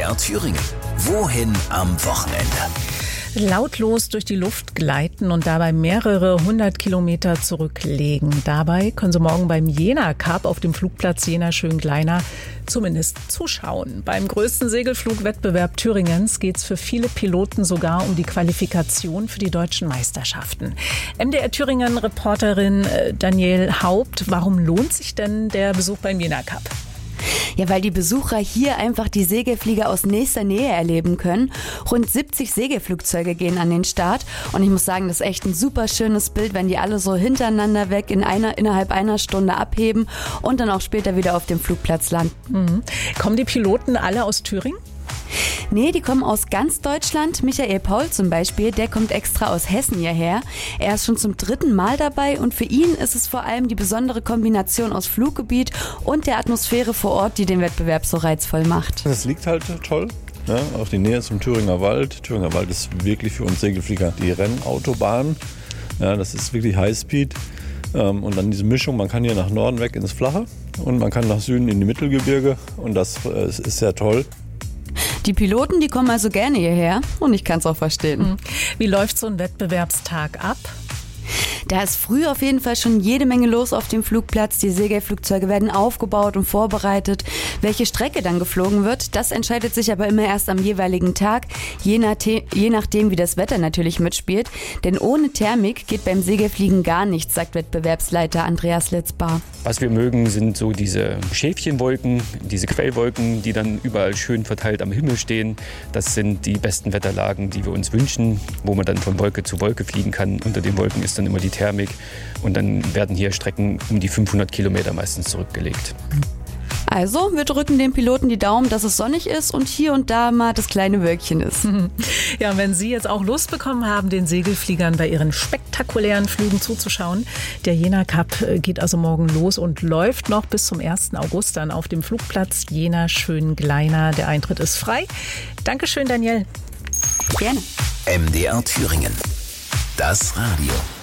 MDR Thüringen. Wohin am Wochenende? Lautlos durch die Luft gleiten und dabei mehrere 100 Kilometer zurücklegen. Dabei können Sie morgen beim Jena Cup auf dem Flugplatz Jena-Schöngleiner zumindest zuschauen. Beim größten Segelflugwettbewerb Thüringens geht es für viele Piloten sogar um die Qualifikation für die deutschen Meisterschaften. MDR Thüringen-Reporterin Danielle Haupt, warum lohnt sich denn der Besuch beim Jena Cup? Ja, weil die Besucher hier einfach die Segelflieger aus nächster Nähe erleben können. Rund 70 Segelflugzeuge gehen an den Start und ich muss sagen, das ist echt ein super schönes Bild, wenn die alle so hintereinander weg innerhalb einer Stunde abheben und dann auch später wieder auf dem Flugplatz landen. Mhm. Kommen die Piloten alle aus Thüringen? Nee, die kommen aus ganz Deutschland. Michael Paul zum Beispiel, der kommt extra aus Hessen hierher. Er ist schon zum 3. Mal dabei und für ihn ist es vor allem die besondere Kombination aus Fluggebiet und der Atmosphäre vor Ort, die den Wettbewerb so reizvoll macht. Das liegt halt toll. Ja, auch die Nähe zum Thüringer Wald. Thüringer Wald ist wirklich für uns Segelflieger die Rennautobahn. Ja, das ist wirklich Highspeed. Und dann diese Mischung, man kann hier nach Norden weg ins Flache und man kann nach Süden in die Mittelgebirge und das ist sehr toll. Die Piloten, die kommen also gerne hierher und ich kann es auch verstehen. Wie läuft so ein Wettbewerbstag ab? Da ist früh auf jeden Fall schon jede Menge los auf dem Flugplatz. Die Segelflugzeuge werden aufgebaut und vorbereitet. Welche Strecke dann geflogen wird, das entscheidet sich aber immer erst am jeweiligen Tag, je nachdem, wie das Wetter natürlich mitspielt. Denn ohne Thermik geht beim Segelfliegen gar nichts, sagt Wettbewerbsleiter Andreas Litzbar. Was wir mögen, sind so diese Schäfchenwolken, diese Quellwolken, die dann überall schön verteilt am Himmel stehen. Das sind die besten Wetterlagen, die wir uns wünschen, wo man dann von Wolke zu Wolke fliegen kann. Unter den Wolken ist dann immer die Thermik und dann werden hier Strecken um die 500 Kilometer meistens zurückgelegt. Also, wir drücken den Piloten die Daumen, dass es sonnig ist und hier und da mal das kleine Wölkchen ist. Ja, und wenn Sie jetzt auch Lust bekommen haben, den Segelfliegern bei ihren spektakulären Flügen zuzuschauen, der Jena Cup geht also morgen los und läuft noch bis zum 1. August dann auf dem Flugplatz Jena-Schöngleiner. Der Eintritt ist frei. Dankeschön, Danielle. Gerne. MDR Thüringen. Das Radio.